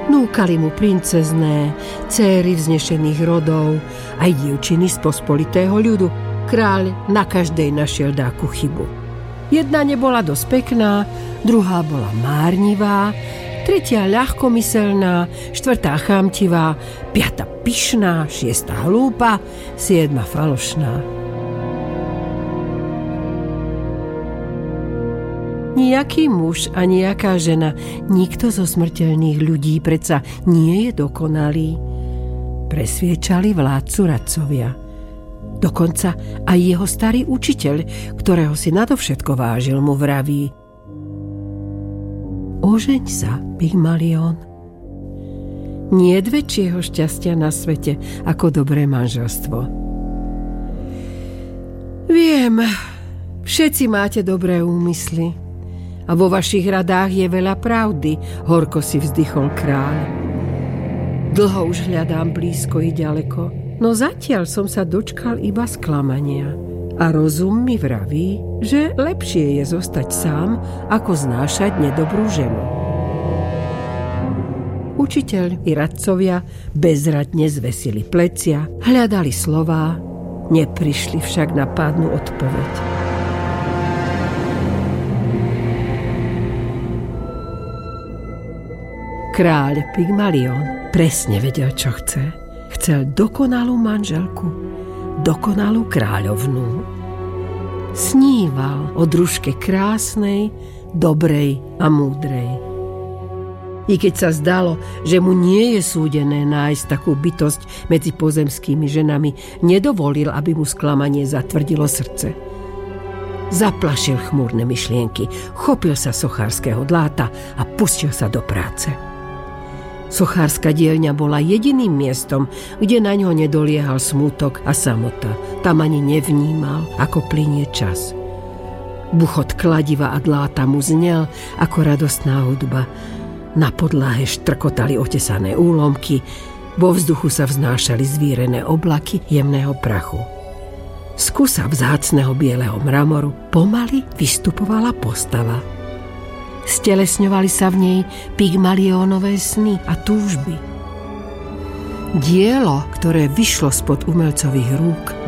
Núkali mu princezné, céry vznešených rodov, aj dievčiny z pospolitého ľudu. Kráľ na každej našiel dáku chybu. Jedna nebola dosť pekná, druhá bola márnivá, tretia ľahkomyselná, štvrtá chamtivá, piata pyšná, šiestá hlúpa, siedma falošná. Nijaký muž a nijaká žena, nikto zo smrteľných ľudí predsa nie je dokonalý. Presviečali vládcu radcovia. Dokonca aj jeho starý učiteľ, ktorého si nadovšetko vážil, mu vraví: ožeň sa, Pygmalion. Niet väčšieho šťastia na svete ako dobré manželstvo. Viem, všetci máte dobré úmysly a vo vašich radách je veľa pravdy, horko si vzdychol kráľ. Dlho už hľadám blízko i ďaleko, no zatiaľ som sa dočkal iba sklamania. A rozum mi vraví, že lepšie je zostať sám, ako znášať nedobrú ženu. Učiteľ i radcovia bezradne zvesili plecia, hľadali slová, neprišli však na pádnu odpoveď. Kráľ Pygmalion presne vedel, čo chce. Chcel dokonalú manželku, dokonalú kráľovnú. Sníval o družke krásnej, dobrej a múdrej. I keď sa zdalo, že mu nie je súdené nájsť takú bytosť medzi pozemskými ženami, nedovolil, aby mu sklamanie zatvrdilo srdce. Zaplašil chmúrne myšlienky, chopil sa sochárskeho dláta a pustil sa do práce. Sochárska dielňa bola jediným miestom, kde na ňo nedoliehal smútok a samota. Tam ani nevnímal, ako plynie čas. Buchot kladiva a dláta mu znel ako radostná hudba. Na podlahe štrkotali otesané úlomky, vo vzduchu sa vznášali zvírené oblaky jemného prachu. Z kusa vzácneho bieleho mramoru pomaly vystupovala postava. Stelesňovali sa v nej Pygmalionové sny a túžby. Dielo, ktoré vyšlo spod umelcových rúk,